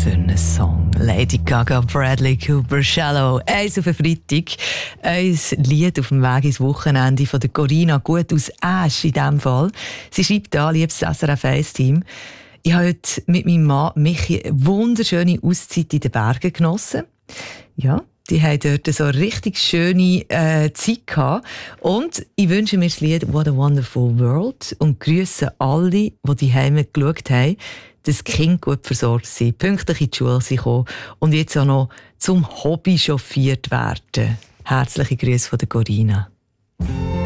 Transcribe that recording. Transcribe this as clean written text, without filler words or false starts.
für einen Song? Lady Gaga, Bradley Cooper, Shallow. Eins auf den Freitag. Ein Lied auf dem Weg ins Wochenende von der Corinna, gut aus Asch in diesem Fall. Sie schreibt da, liebes SRF 1-Team, ich habe heute mit meinem Mann Michi eine wunderschöne Auszeit in den Bergen genossen. Ja, die haben dort so eine richtig schöne Zeit gehabt. Und ich wünsche mir das Lied «What a Wonderful World» und grüße alle, die die Heime geschaut haben, dass die Kinder gut versorgt sind, pünktlich in die Schule sind gekommen und jetzt auch noch zum Hobby chauffiert werden. Herzliche Grüße von der Corinna.